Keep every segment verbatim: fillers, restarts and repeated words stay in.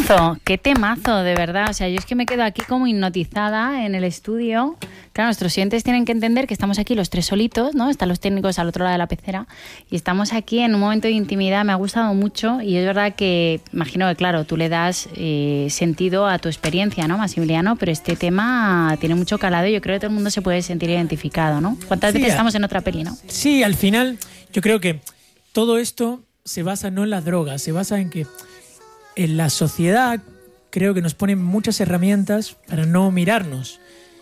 temazo, qué temazo, de verdad. O sea, yo es que me quedo aquí como hipnotizada en el estudio. Claro, nuestros oyentes tienen que entender que estamos aquí los tres solitos, ¿no? Están los técnicos al otro lado de la pecera y estamos aquí en un momento de intimidad. Me ha gustado mucho y es verdad que, imagino que, claro, tú le das eh, sentido a tu experiencia, ¿no, Maximiliano? Pero este tema tiene mucho calado y yo creo que todo el mundo se puede sentir identificado, ¿no? ¿Cuántas Sí, veces a... estamos en otra peli, no? Sí, al final yo creo que todo esto se basa no en las drogas, se basa en que en la sociedad creo que nos ponen muchas herramientas para no mirarnos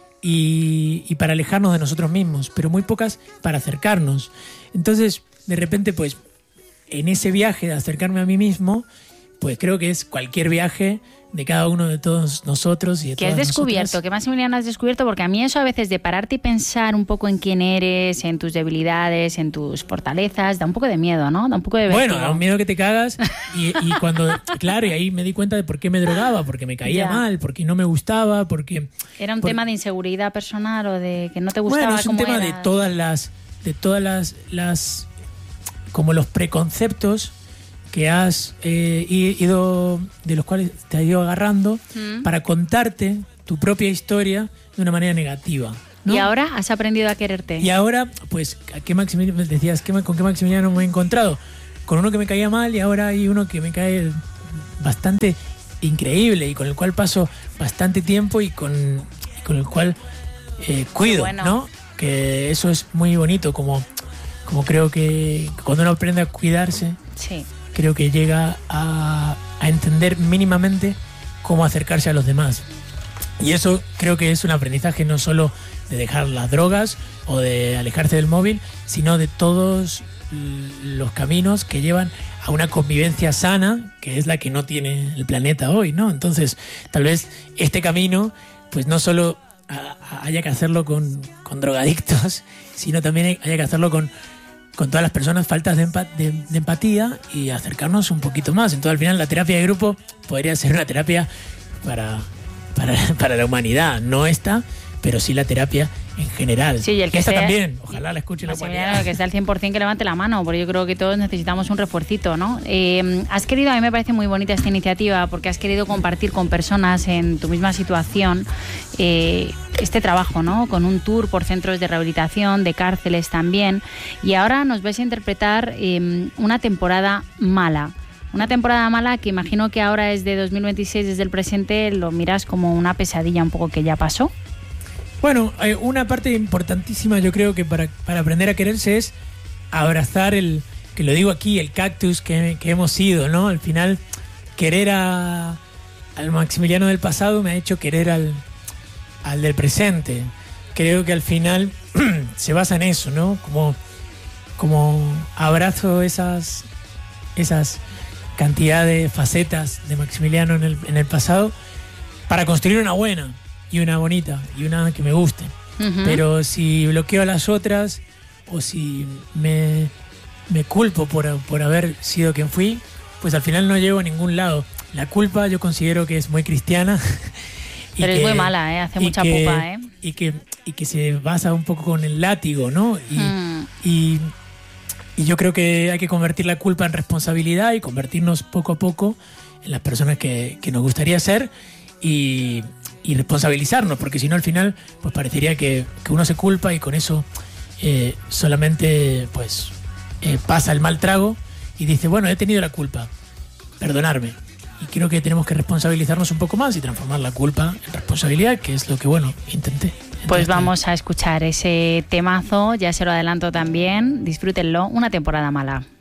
y, y para alejarnos de nosotros mismos, pero muy pocas para acercarnos. Entonces, de repente, pues, en ese viaje de acercarme a mí mismo, pues creo que es cualquier viaje de cada uno de todos nosotros y de ¿Qué todas has descubierto? nosotras. ¿Qué Maximiliano has descubierto? Porque a mí eso a veces de pararte y pensar un poco en quién eres, en tus debilidades, en tus fortalezas, da un poco de miedo, ¿no? Da un poco de vértigo. Bueno, da un miedo que te cagas y, y cuando, claro, y ahí me di cuenta de por qué me drogaba, porque me caía Ya. mal, porque no me gustaba, porque... ¿Era un por- tema de inseguridad personal o de que no te gustaba? Bueno, es un cómo tema de eras? todas las, de todas las, las, como los preconceptos que has eh, ido, de los cuales te has ido agarrando Mm. para contarte tu propia historia de una manera negativa, ¿no? Y ahora has aprendido a quererte. Y ahora, pues, ¿a qué Maximiliano me decías? ¿qué, ¿Con qué Maximiliano me he encontrado? Con uno que me caía mal y ahora hay uno que me cae bastante increíble y con el cual paso bastante tiempo y con, y con el cual eh, cuido, bueno. ¿no? Que eso es muy bonito, como, como creo que cuando uno aprende a cuidarse, Sí. creo que llega a, a entender mínimamente cómo acercarse a los demás. Y eso creo que es un aprendizaje no solo de dejar las drogas o de alejarse del móvil, sino de todos los caminos que llevan a una convivencia sana, que es la que no tiene el planeta hoy, ¿no? Entonces, tal vez este camino, pues no solo a- a- haya que hacerlo con, con drogadictos, sino también haya que hacerlo con con todas las personas faltas de, empa- de, de empatía y acercarnos un poquito más. Entonces, al final, la terapia de grupo podría ser una terapia para, para, para la humanidad. No esta, pero sí la terapia en general. Sí, y el que esta sea- también. Ojalá la escuche la Maximiliano, humanidad. que esté al cien por ciento que levante la mano, porque yo creo que todos necesitamos un refuercito, ¿no? Eh, has querido, a mí me parece muy bonita esta iniciativa, porque has querido compartir con personas en tu misma situación eh, este trabajo, ¿no? Con un tour por centros de rehabilitación, de cárceles también. Y ahora nos vais a interpretar eh, una temporada mala. Una temporada mala que imagino que ahora es de dos mil veintiséis, desde el presente, lo miras como una pesadilla un poco que ya pasó. Bueno, hay una parte importantísima, yo creo que para, para aprender a quererse es abrazar el, que lo digo aquí, el cactus que, que hemos sido, ¿no? Al final, querer a, al Maximiliano del pasado me ha hecho querer al, al del presente. Creo que al final se basa en eso, ¿no? Como, como abrazo esas, esas cantidad de facetas de Maximiliano en el, en el pasado para construir una buena y una bonita y una que me guste. Ujú. Pero si bloqueo a las otras o si me, me culpo por, por haber sido quien fui, pues al final no llego a ningún lado. La culpa yo considero que es muy cristiana. y Pero es que- muy mala, ¿eh? Hace y mucha que- pupa, ¿eh? Y que, y que se basa un poco con el látigo, ¿no? Y, Mm. y, y yo creo que hay que convertir la culpa en responsabilidad y convertirnos poco a poco en las personas que, que nos gustaría ser y, y responsabilizarnos, porque si no al final pues parecería que, que uno se culpa y con eso eh, solamente pues eh, pasa el mal trago y dice, bueno, he tenido la culpa, perdonarme. Y creo que tenemos que responsabilizarnos un poco más y transformar la culpa en responsabilidad, que es lo que, bueno, intenté. Pues Entonces, vamos a escuchar ese temazo, ya se lo adelanto también, disfrútenlo, una temporada mala.